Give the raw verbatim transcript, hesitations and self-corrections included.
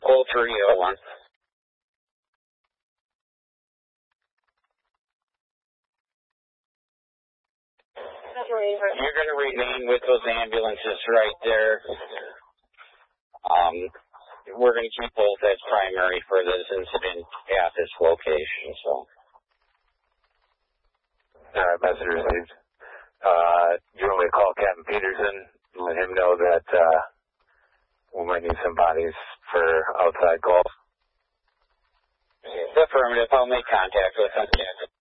oh three oh one. You're going to remain with those ambulances right there. Um, we're going to keep both as primary for this incident at this location. So, all right, message received. Uh, do you want me to call Captain Peterson and let him know that uh, we might need some bodies for outside calls? Affirmative. I'll make contact with him.